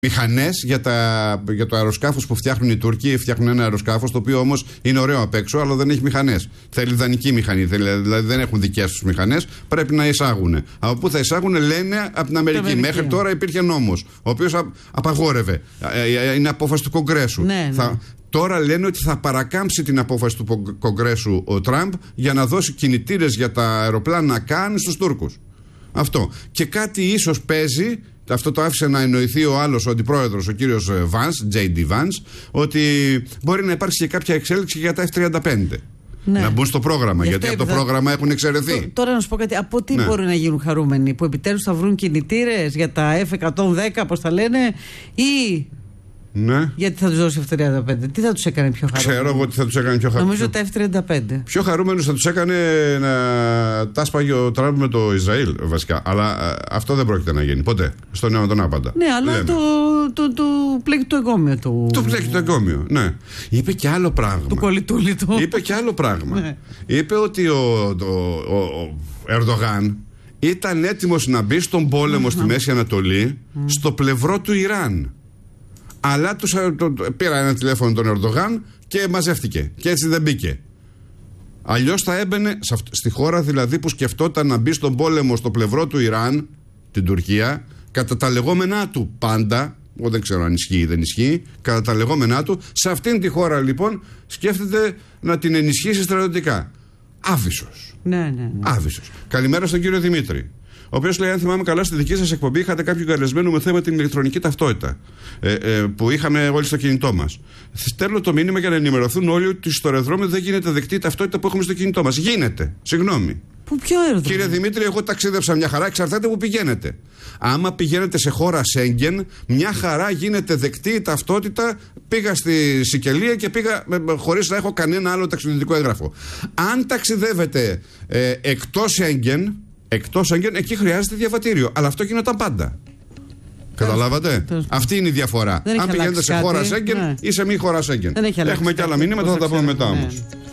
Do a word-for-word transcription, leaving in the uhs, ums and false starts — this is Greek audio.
μηχανές για, τα, για το αεροσκάφος που φτιάχνουν οι Τούρκοι. Φτιάχνουν ένα αεροσκάφος το οποίο όμως είναι ωραίο απ' έξω, αλλά δεν έχει μηχανές. Θέλει δανεική μηχανή, θέλει, δηλαδή δεν έχουν δικές τους μηχανές, πρέπει να εισάγουν. Από πού θα εισάγουν, λένε από την Αμερική. Αμερική. Μέχρι τώρα υπήρχε νόμος, ο οποίος α, απαγόρευε. Είναι απόφαση του Κογκρέσου. Ναι, ναι. Θα, Τώρα λένε ότι θα παρακάμψει την απόφαση του Κογκρέσου ο Τραμπ για να δώσει κινητήρες για τα αεροπλάνα καν στους Τούρκους. Αυτό. Και κάτι ίσως παίζει. Αυτό το άφησε να εννοηθεί ο άλλος, ο αντιπρόεδρος, ο κύριος Vance, τζέι ντι Vance, ότι μπορεί να υπάρξει και κάποια εξέλιξη για τα εφ τριάντα πέντε. Ναι. Να μπουν στο πρόγραμμα, γιατί από το θα... πρόγραμμα έχουν εξαιρεθεί. Τώρα να σου πω κάτι, από τι ναι. μπορεί να γίνουν χαρούμενοι, που επιτέλους θα βρουν κινητήρες για τα εφ εκατόν δέκα, πώς τα λένε, ή... Ναι. Γιατί θα τους δώσει εφ τριάντα πέντε, τι θα τους έκανε πιο χαρούμενους? Ξέρω εγώ τι θα τους έκανε πιο χαρούμενους. Νομίζω τα εφ τριάντα πέντε. Πιο χαρούμενους θα τους έκανε να τα σπάγει ο Τραμπ με το Ισραήλ, βασικά. Αλλά α, αυτό δεν πρόκειται να γίνει ποτέ. Στον αιώνα τον άπαντα. Ναι, αλλά λέμε. το, το, το πλέκει το εγκόμιο του. Το πλέκει το εγκόμιο, ναι. Είπε και άλλο πράγμα. Του κολλητούλη του. Είπε και άλλο πράγμα. Ναι. Είπε ότι ο, ο, ο, ο Ερντογάν ήταν έτοιμος να μπει στον πόλεμο mm-hmm. στη Μέση Ανατολή mm. στο πλευρό του Ιράν. Αλλά τους, το, το, πήρα ένα τηλέφωνο τον Ερντογάν και μαζεύτηκε. Και έτσι δεν μπήκε. Αλλιώς θα έμπαινε στη χώρα δηλαδή που σκεφτόταν να μπει στον πόλεμο στο πλευρό του Ιράν, την Τουρκία, κατά τα λεγόμενά του πάντα. Εγώ δεν ξέρω αν ισχύει ή δεν ισχύει. Κατά τα λεγόμενά του, σε αυτήν τη χώρα λοιπόν σκέφτεται να την ενισχύσει στρατιωτικά. Άβυσσος. Ναι, ναι, ναι. Άβυσσος. Καλημέρα στον κύριο Δημήτρη. Ο οποίος λέει: αν θυμάμαι καλά, στη δική σας εκπομπή είχατε κάποιο καλεσμένο με θέμα την ηλεκτρονική ταυτότητα ε, ε, που είχαμε όλοι στο κινητό μας. Στέλνω το μήνυμα για να ενημερωθούν όλοι ότι στο αεροδρόμιο δεν γίνεται δεκτή η ταυτότητα που έχουμε στο κινητό μας. Γίνεται. Συγγνώμη. Πού, ποιο αεροδρόμιο? Κύριε Δημήτρη, εγώ ταξίδευσα μια χαρά, εξαρτάται που πηγαίνετε. Άμα πηγαίνετε σε χώρα Σέγγεν, μια χαρά γίνεται δεκτή η ταυτότητα. Πήγα στη Σικελία και πήγα χωρίς να έχω κανένα άλλο ταξιδιωτικό έγγραφο. Αν ταξιδεύετε ε, εκτός Σέγγεν, Εκτός Σέγγεν, εκεί χρειάζεται διαβατήριο. Αλλά αυτό γινόταν πάντα. Καταλάβατε? Αυτή είναι η διαφορά. Αν πηγαίνετε σε χώρα Σέγγεν ναι. ή σε μη χώρα Σέγγεν. Έχουμε και άλλα μήνυματα, θα τα πούμε μετά όμως.